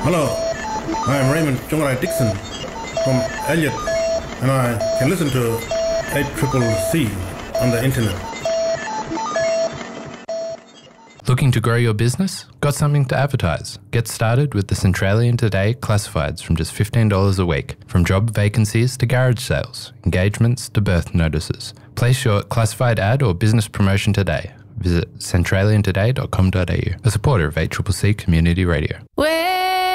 Hello, I am Raymond Chongrai Dixon from Elliot, and I can listen to 8CCC on the internet. Looking to grow your business? Got something to advertise? Get started with the Centralian Today Classifieds from just $15 a week. From job vacancies to garage sales, engagements to birth notices. Place your classified ad or business promotion today. Visit centraliantoday.com.au, a supporter of 8CCC Community Radio.